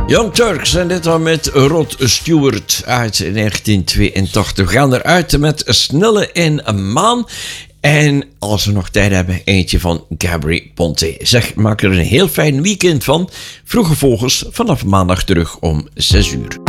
Young Turks en dit dan met Rod Stewart uit 1982. We gaan eruit met Snelle in een Maan. En als we nog tijd hebben, eentje van Gabry Ponte. Zeg, maak er een heel fijn weekend van. Vroege Vogels vanaf maandag terug om 6 uur.